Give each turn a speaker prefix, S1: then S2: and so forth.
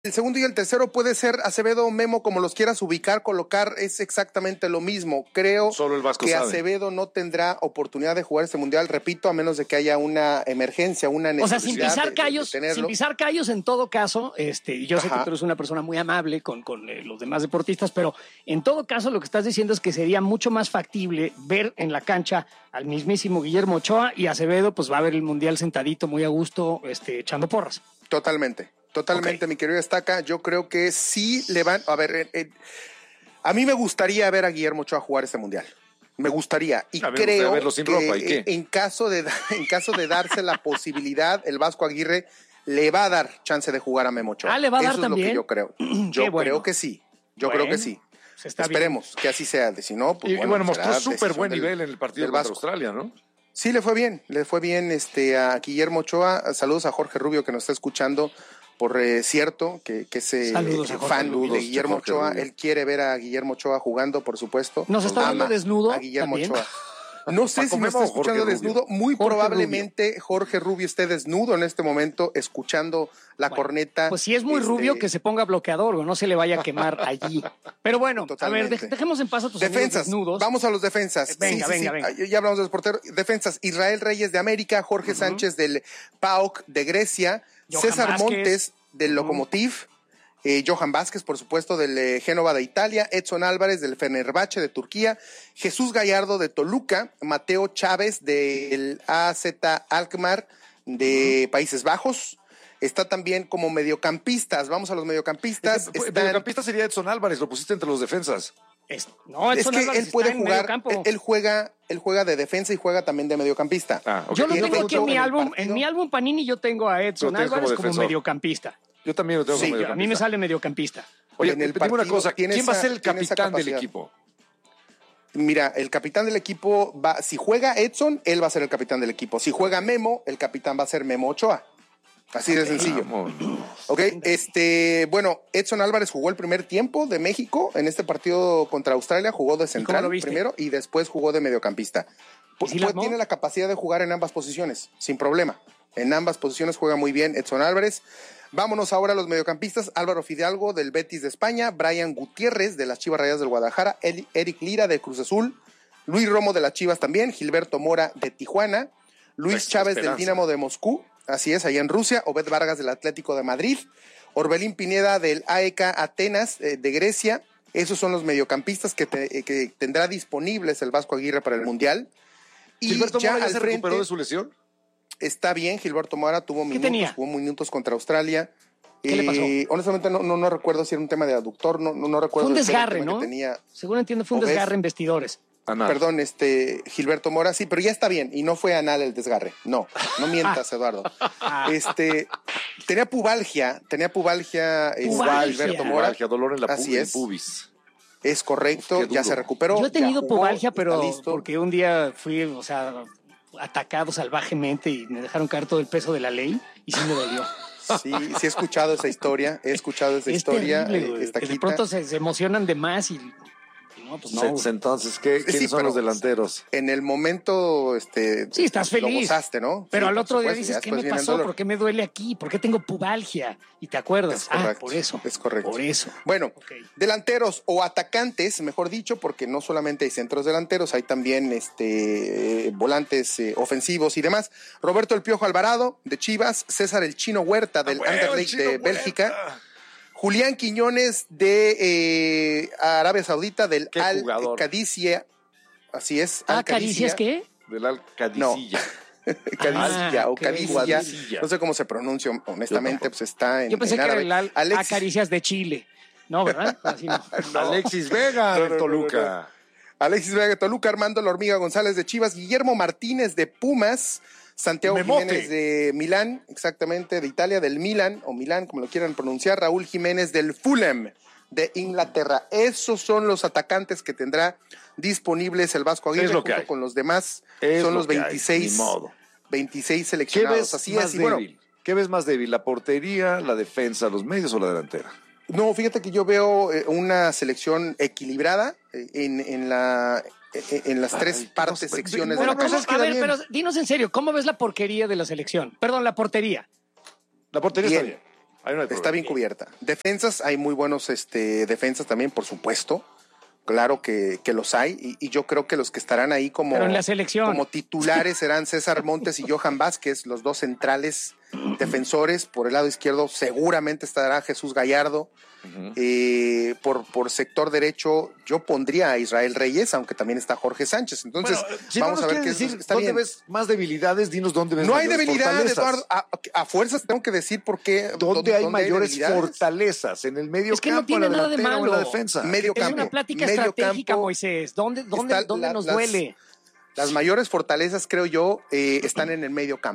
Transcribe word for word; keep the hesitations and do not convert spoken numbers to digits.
S1: El segundo y el tercero puede ser Acevedo o Memo, como los quieras ubicar, colocar, es exactamente lo mismo. Creo
S2: Solo el Vasco
S1: que
S2: sabe.
S1: Acevedo no tendrá oportunidad de jugar este mundial, repito, a menos de que haya una emergencia, una necesidad.
S3: O sea, sin pisar
S1: de,
S3: callos,
S1: de, de
S3: sin pisar callos en todo caso, este, yo sé
S1: Ajá.
S3: que tú eres una persona muy amable con, con eh, los demás deportistas, pero en todo caso lo que estás diciendo es que sería mucho más factible ver en la cancha al mismísimo Guillermo Ochoa, y Acevedo pues va a ver el mundial sentadito muy a gusto, este, echando porras.
S1: Totalmente. Totalmente, okay. Mi querido Estaca, yo creo que sí le van, a ver, eh, eh, a mí me gustaría ver a Guillermo Ochoa jugar este mundial, me gustaría, y
S2: a
S1: creo
S2: verlo sin
S1: que
S2: ropa, ¿y qué?
S1: En, caso de, en caso de darse la posibilidad, el Vasco Aguirre le va a dar chance de jugar a Memo Ochoa.
S3: Ah, ¿le va a dar
S1: Eso
S3: también?
S1: Es lo que yo creo, yo
S3: bueno.
S1: creo que sí, yo
S3: bueno,
S1: creo que sí.
S3: bien.
S1: Esperemos que así sea, si no, pues
S2: y,
S1: bueno,
S2: y bueno mostró súper buen
S1: del,
S2: nivel en el partido contra Australia, ¿no?
S1: Sí, le fue bien, le fue bien este, a Guillermo Ochoa. Saludos a Jorge Rubio que nos está escuchando. Por eh, cierto, que, que ese
S3: Saludos a
S1: fan
S3: Rubio.
S1: de Guillermo Ochoa, Rubio. Él quiere ver a Guillermo Ochoa jugando, por supuesto.
S3: ¿Nos está viendo desnudo?
S1: A Guillermo
S3: ¿también?
S1: Ochoa. No sé si me está escuchando desnudo. Muy Jorge probablemente Rubio. Jorge Rubio esté desnudo en este momento, escuchando la bueno, corneta.
S3: Pues si es muy este... rubio, que se ponga bloqueador o no se le vaya a quemar allí. Pero bueno, totalmente. A ver, dejemos en paz a tus
S1: defensas,
S3: desnudos.
S1: Vamos a los defensas.
S3: Venga,
S1: sí, sí,
S3: venga,
S1: sí.
S3: venga.
S1: Ya hablamos de los porteros. Defensas, Israel Reyes de América, Jorge uh-huh. Sánchez del P A O K de Grecia, Johan César Vázquez. Montes del uh-huh. Lokomotiv, eh, Johan Vázquez, por supuesto, del eh, Génova de Italia, Edson Álvarez del Fenerbahce de Turquía, Jesús Gallardo de Toluca, Mateo Chávez del A Z Alkmaar de uh-huh. Países Bajos. Está también como mediocampistas. Vamos a los mediocampistas.
S2: El
S1: Están...
S2: mediocampista sería Edson Álvarez, lo pusiste entre los defensas.
S3: Es, no,
S1: es que
S3: Álvarez
S1: él puede
S3: está
S1: jugar, él, él juega, él juega de defensa y juega también de mediocampista.
S3: Ah, okay. Yo lo tengo aquí en mi álbum, partido. en mi álbum Panini yo tengo a Edson Álvarez como, como mediocampista.
S2: Yo también lo tengo
S3: sí,
S2: como mediocampista.
S3: A mí me sale mediocampista.
S2: Oye, en el dime una cosa, ¿quién esa, va a ser el capitán del equipo?
S1: Mira, el capitán del equipo va, si juega Edson, él va a ser el capitán del equipo. Si juega Memo, el capitán va a ser Memo Ochoa. Así de sencillo. Ok, este, bueno, Edson Álvarez jugó el primer tiempo de México en este partido contra Australia, jugó de central primero y después jugó de mediocampista. Pues, pues tiene la capacidad de jugar en ambas posiciones, sin problema. En ambas posiciones juega muy bien Edson Álvarez. Vámonos ahora a los mediocampistas. Álvaro Fidalgo del Betis de España, Brian Gutiérrez de las Chivas Rayadas del Guadalajara, Eric Lira de Cruz Azul, Luis Romo de las Chivas también, Gilberto Mora de Tijuana, Luis pues, Chávez esperanza. del Dinamo de Moscú, así es, allá en Rusia, Obed Vargas del Atlético de Madrid, Orbelín Pineda del A E K Atenas eh, de Grecia. Esos son los mediocampistas que, te, eh, que tendrá disponibles el Vasco Aguirre para el Mundial.
S2: Y Gilberto ya Mora ya se frente, recuperó de su lesión.
S1: Está bien, Gilberto Mora tuvo minutos,
S3: tenía?
S1: jugó minutos contra Australia.
S3: ¿Qué
S1: eh,
S3: le pasó?
S1: Honestamente no, no, no recuerdo si era un tema de aductor, no, no, no recuerdo.
S3: Fue un desgarre,
S1: si
S3: ¿no?
S1: Que tenía
S3: Según entiendo fue un
S1: Obed.
S3: desgarre en vestidores.
S1: Anal. Perdón, este Gilberto Mora, sí, pero ya está bien, y no fue anal el desgarre. No, no mientas, Eduardo. Este tenía pubalgia, tenía pubalgia,
S3: pubalgia.
S1: Gilberto Mora.
S2: Pubalgia, dolor en la
S1: Así es.
S2: pubis.
S1: Es correcto, ya se recuperó.
S3: Yo he tenido
S1: jugó,
S3: pubalgia, pero porque un día fui, o sea, atacado salvajemente y me dejaron caer todo el peso de la ley y sí me dolió.
S1: Sí, sí he escuchado esa historia, he escuchado esa
S3: es
S1: historia.
S3: Terrible, eh, de pronto se, se emocionan de más y no, pues no.
S2: Entonces, ¿qué, ¿quiénes
S1: sí,
S2: son los delanteros?
S1: En el momento, este,
S3: sí, estás feliz.
S1: Lo gozaste, ¿no?
S3: Pero
S1: sí,
S3: al otro día dices,
S1: ya
S3: ¿qué me pasó? ¿Por qué me duele aquí? ¿Por qué tengo pubalgia? Y te acuerdas.
S1: Es correcto,
S3: ah, por eso.
S1: Es correcto.
S3: Por eso.
S1: Bueno,
S3: okay.
S1: Delanteros o atacantes, mejor dicho, porque no solamente hay centros delanteros, hay también este eh, volantes eh, ofensivos y demás. Roberto El Piojo Alvarado, de Chivas, César El Chino Huerta, del
S2: ah,
S1: Anderlecht de
S2: Huerta.
S1: Bélgica, Julián Quiñones de eh, Arabia Saudita, del Al Qadisiyah. Así es.
S3: ¿Ah, Caricias qué?
S2: Del Al Qadisiyah.
S1: No. Qadisiyah
S3: ah,
S1: o Qadisiyah. No sé cómo se pronuncia, honestamente, pues está en
S3: Yo pensé
S1: en
S3: que
S1: árabe.
S3: era el Al
S1: Alexis...
S3: Acaricias de Chile. No, ¿verdad? Así no.
S2: no. Alexis Vega
S1: no,
S2: de
S1: no,
S2: Toluca.
S1: No, no, no. Alexis Vega de Toluca, Armando La Hormiga González de Chivas, Guillermo Martínez de Pumas, Santiago
S2: Memote.
S1: Jiménez de Milán, exactamente, de Italia, del Milan, o Milán, como lo quieran pronunciar, Raúl Jiménez del Fulham de Inglaterra. Esos son los atacantes que tendrá disponibles el Vasco Aguirre, junto
S2: hay.
S1: con los demás.
S2: Es
S1: son los
S2: hay,
S1: veintiséis, veintiséis
S2: ¿Qué
S1: seleccionados.
S2: ves
S1: Así
S2: más
S1: es, y
S2: débil?
S1: bueno,
S2: ¿Qué ves más débil? ¿La portería, la defensa, los medios o la delantera?
S1: No, fíjate que yo veo eh, una selección equilibrada eh, en, en la... en las tres Ay, partes, no, secciones
S3: bueno,
S1: de la
S3: cosas que A ver, bien. Pero dinos en serio, ¿cómo ves la porquería de la selección? Perdón, la portería.
S2: La portería
S1: bien.
S2: está bien. Ahí no hay
S1: Está
S2: problema.
S1: bien cubierta. Defensas, hay muy buenos este, defensas también, por supuesto. Claro que, que los hay. Y, y yo creo que los que estarán ahí como,
S3: Pero en la selección.
S1: como titulares serán César Montes y Johan Vázquez, los dos centrales defensores. Por el lado izquierdo seguramente estará Jesús Gallardo. Uh-huh. eh, por, por sector derecho yo pondría a Israel Reyes, aunque también está Jorge Sánchez. Entonces
S2: bueno, si
S1: vamos
S2: no
S1: a ver qué
S2: decir,
S1: está
S2: ¿dónde
S1: bien.
S2: ves más debilidades? Dinos dónde ves
S1: no hay
S2: mayores
S1: debilidades,
S2: fortalezas.
S1: Eduardo. A, a fuerzas tengo que decir por qué.
S2: ¿Dónde, ¿Dónde hay mayores
S1: hay
S2: fortalezas? En el medio
S3: es que
S2: campo,
S3: no tiene
S2: en la
S3: nada de
S2: delantera o en
S3: malo.
S2: la defensa.
S1: Medio
S3: es
S1: campo,
S3: una plática
S1: medio
S3: estratégica,
S1: campo,
S3: Moisés. ¿Dónde, dónde, dónde
S1: la,
S3: nos
S1: las,
S3: duele?
S1: Las mayores fortalezas, creo yo, eh, están en el medio campo.